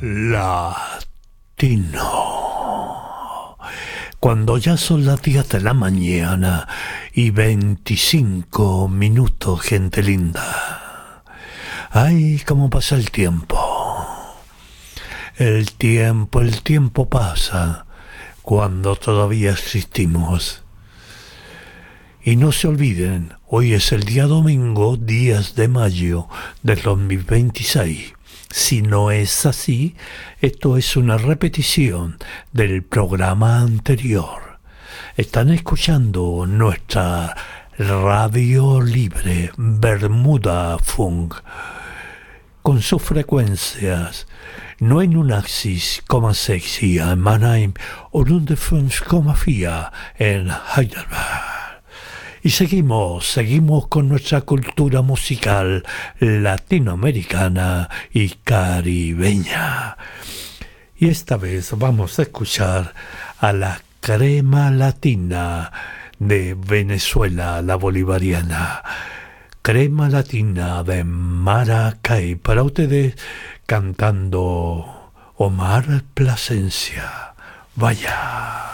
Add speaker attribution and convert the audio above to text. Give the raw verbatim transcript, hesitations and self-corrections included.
Speaker 1: Latino. Cuando ya son las diez de la mañana y veinticinco minutos, gente linda. Ay, cómo pasa el tiempo. El tiempo, el tiempo pasa cuando todavía existimos. Y no se olviden, hoy es el día domingo, diez de mayo del dos mil veintiséis. Si no es así, esto es una repetición del programa anterior. Están escuchando nuestra radio libre Bermuda Funk con sus frecuencias neunundnegentig komma sex en Mannheim och hundertfem komma fyra en Heidelberg. Y seguimos, seguimos con nuestra cultura musical latinoamericana y caribeña. Y esta vez vamos a escuchar a la Crema Latina de Venezuela, la bolivariana. Crema Latina de Maracay. Para ustedes cantando Omar Plasencia. Vaya.